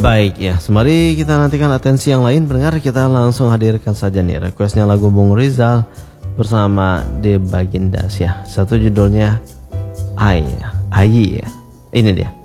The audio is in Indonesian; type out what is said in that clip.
Baik ya, sembari kita nantikan atensi yang lain pendengar, kita langsung hadirkan saja nih requestnya lagu Bung Rizal bersama De Bagindas ya. Satu judulnya Ayi ya. Ini dia.